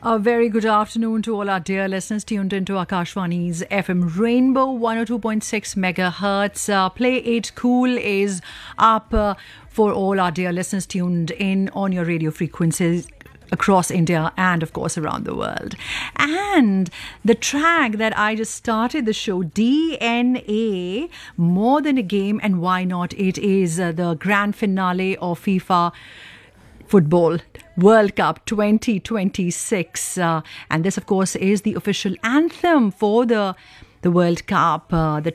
A very good afternoon to all our dear listeners tuned into Akashvani's FM Rainbow 102.6 megahertz. Play It Cool is up for all our dear listeners tuned in on your radio frequencies across India and of course around the world. And the track that I just started the show, DNA, More Than a Game and Why Not, it is the grand finale of FIFA Football World Cup 2026, and this of course is the official anthem for the World Cup. The